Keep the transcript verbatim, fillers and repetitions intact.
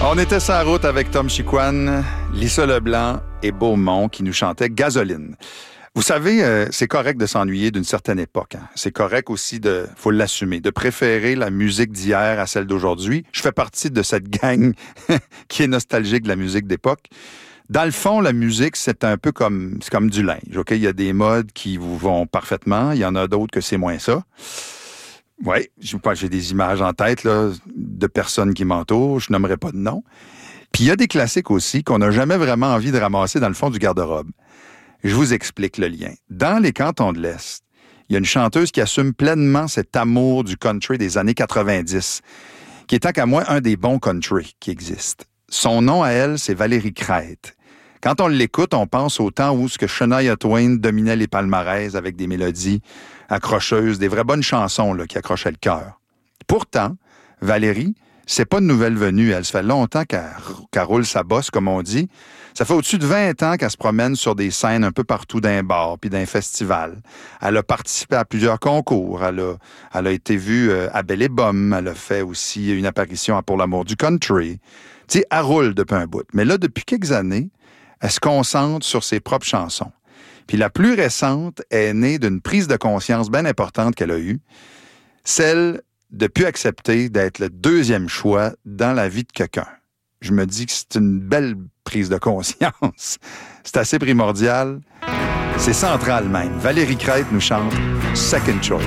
On était sur la route avec Tom Chicoine, Lisa Leblanc et Beaumont qui nous chantaient Gasoline. Vous savez, euh, c'est correct de s'ennuyer d'une certaine époque. Hein. C'est correct aussi de, faut l'assumer, de préférer la musique d'hier à celle d'aujourd'hui. Je fais partie de cette gang qui est nostalgique de la musique d'époque. Dans le fond, la musique, c'est un peu comme, c'est comme du linge. Okay? Il y a des modes qui vous vont parfaitement. Il y en a d'autres que c'est moins ça. Oui, j'ai des images en tête là, de personnes qui m'entourent. Je nommerai pas de nom. Puis il y a des classiques aussi qu'on n'a jamais vraiment envie de ramasser dans le fond du garde-robe. Je vous explique le lien. Dans les cantons de l'Est, il y a une chanteuse qui assume pleinement cet amour du country des années quatre-vingt-dix, qui est tant qu'à moi un des bons country qui existent. Son nom à elle, c'est Valérie Crête. Quand on l'écoute, on pense au temps où ce que Shania Twain dominait les palmarès avec des mélodies accrocheuses, des vraies bonnes chansons là, qui accrochaient le cœur. Pourtant, Valérie, c'est pas une nouvelle venue. Elle se fait longtemps qu'elle, qu'elle roule sa bosse, comme on dit. Ça fait au-dessus de vingt ans qu'elle se promène sur des scènes un peu partout d'un bar puis d'un festival. Elle a participé à plusieurs concours. Elle a, elle a été vue à Belle et Bomme. Elle a fait aussi une apparition à Pour l'amour du country. Tu sais, elle roule depuis un bout. Mais là, depuis quelques années, elle se concentre sur ses propres chansons. Puis la plus récente est née d'une prise de conscience bien importante qu'elle a eue, celle de plus accepter d'être le deuxième choix dans la vie de quelqu'un. Je me dis que c'est une belle prise de conscience. C'est assez primordial. C'est central même. Valérie Crête nous chante « Second Choice ».